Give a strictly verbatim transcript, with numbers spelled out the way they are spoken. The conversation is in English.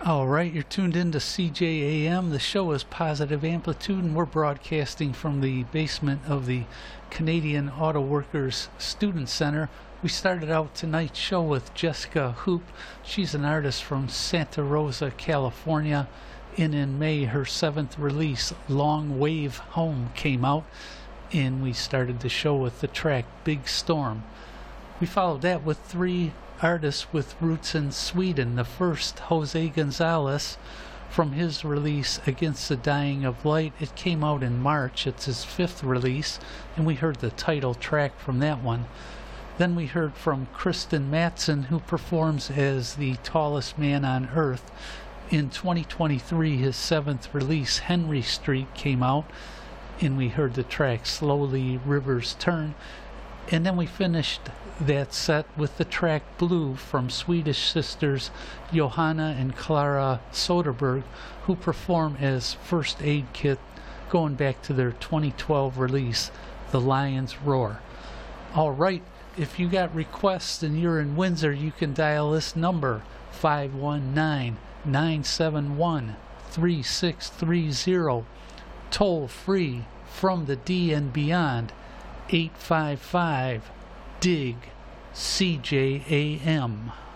All right, you're tuned in to C J A M. The show is Positive Amplitude, and we're broadcasting from the basement of the Canadian Auto Workers Student Center. We started out tonight's show with Jessica Hoop. She's an artist from Santa Rosa, California. And in May, her seventh release, Long Wave Home, came out. And we started the show with the track Big Storm. We followed that with three artists with roots in Sweden. The first, Jose Gonzalez, from his release Against the Dying of Light. It came out in March. It's his fifth release, and we heard the title track from that one. Then we heard from Kristen Matson, who performs as the tallest man on earth. In twenty twenty-three, his seventh release, Henry Street, came out, and we heard the track Slowly Rivers Turn. And then we finished that set with the track Blue from Swedish sisters Johanna and Clara Soderberg, who perform as First Aid Kit, going back to their twenty twelve release, The Lion's Roar. All right, if you got requests and you're in Windsor, you can dial this number, five one nine, nine seven one, three six three zero, toll free from the D and beyond, eight five five, D I G, C J A M.